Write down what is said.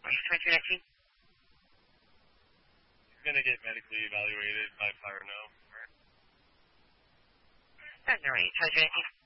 2219. He's going to get medically evaluated by Fire No. All right. 2219.